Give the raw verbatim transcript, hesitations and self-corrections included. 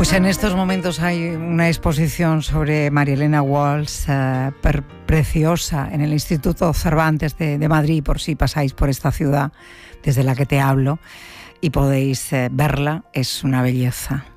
Pues en estos momentos hay una exposición sobre María Elena Walsh eh, per, preciosa en el Instituto Cervantes de, de Madrid, por si pasáis por esta ciudad desde la que te hablo y podéis eh, verla, es una belleza.